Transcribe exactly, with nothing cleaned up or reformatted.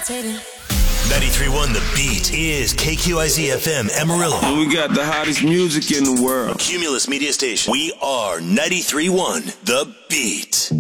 hesitating. ninety-three point one The Beat is K Q I Z F M Amarillo. We got the hottest music in the world. Cumulus Media Station. We are ninety-three point one The Beat.